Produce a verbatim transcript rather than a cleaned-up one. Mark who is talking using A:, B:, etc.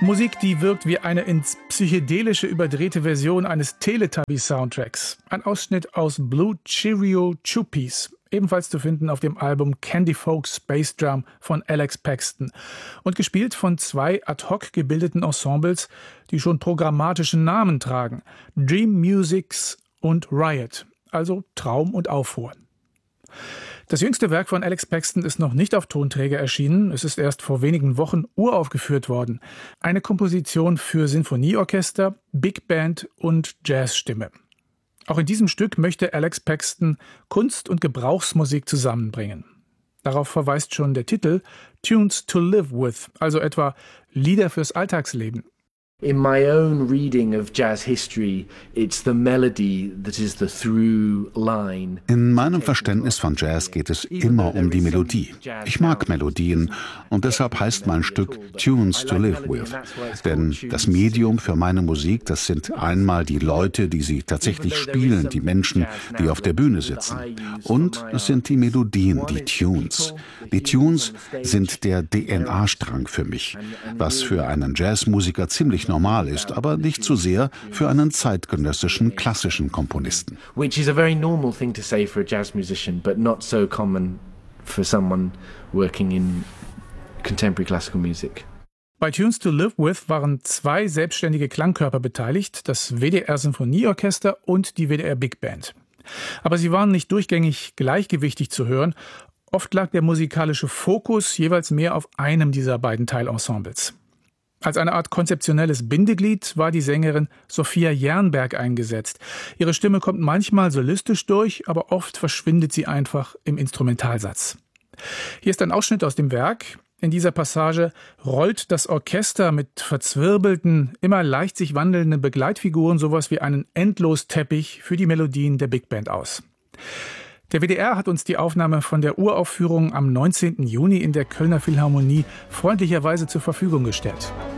A: Musik, die wirkt wie eine ins Psychedelische überdrehte Version eines Teletubby-Soundtracks. Ein Ausschnitt aus Blue Cheerio Chuppies, ebenfalls zu finden auf dem Album Candy Folk Space Drum von Alex Paxton und gespielt von zwei ad hoc gebildeten Ensembles, die schon programmatischen Namen tragen: Dream Musics und Riot, also Traum und Aufruhr. Das jüngste Werk von Alex Paxton ist noch nicht auf Tonträger erschienen. Es ist erst vor wenigen Wochen uraufgeführt worden. Eine Komposition für Sinfonieorchester, Big Band und Jazzstimme. Auch in diesem Stück möchte Alex Paxton Kunst und Gebrauchsmusik zusammenbringen. Darauf verweist schon der Titel Tunes to Live With, also etwa Lieder fürs Alltagsleben.
B: In my own reading of jazz history, it's the melody that is the through line.
C: In meinem Verständnis von Jazz geht es immer um die Melodie. Ich mag Melodien und deshalb heißt mein Stück Tunes to Live With. Denn das Medium für meine Musik, das sind einmal die Leute, die sie tatsächlich spielen, die Menschen, die auf der Bühne sitzen. Und es sind die Melodien, die Tunes. Die Tunes sind der D N A-Strang für mich, was für einen Jazzmusiker ziemlich normal ist, aber nicht so sehr für einen zeitgenössischen klassischen Komponisten.
B: Which is a very normal thing to say for a jazz musician, but not so common for someone working in contemporary classical music.
A: Bei Tunes to Live With waren zwei selbstständige Klangkörper beteiligt, das W D R-Sinfonieorchester und die W D R Big Band. Aber sie waren nicht durchgängig gleichgewichtig zu hören. Oft lag der musikalische Fokus jeweils mehr auf einem dieser beiden Teilensembles. Als eine Art konzeptionelles Bindeglied war die Sängerin Sophia Jernberg eingesetzt. Ihre Stimme kommt manchmal solistisch durch, aber oft verschwindet sie einfach im Instrumentalsatz. Hier ist ein Ausschnitt aus dem Werk. In dieser Passage rollt das Orchester mit verzwirbelten, immer leicht sich wandelnden Begleitfiguren sowas wie einen Endlosteppich für die Melodien der Big Band aus. Der W D R hat uns die Aufnahme von der Uraufführung am neunzehnten Juni in der Kölner Philharmonie freundlicherweise zur Verfügung gestellt.